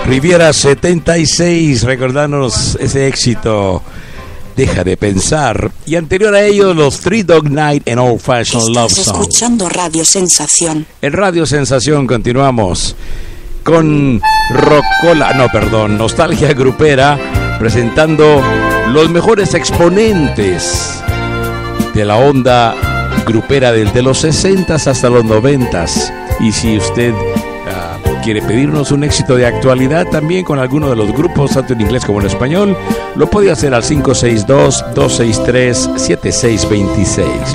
Riviera 76, recordándonos ese éxito, Deja de Pensar. Y anterior a ello, los Three Dog Night and Old Fashioned Love Song. Estás escuchando Radio Sensación. En Radio Sensación continuamos con Nostalgia Grupera, presentando los mejores exponentes de la onda grupera desde los 60s hasta los 90s. Y si usted quiere pedirnos un éxito de actualidad también con alguno de los grupos, tanto en inglés como en español, lo puede hacer al 562-263-7626.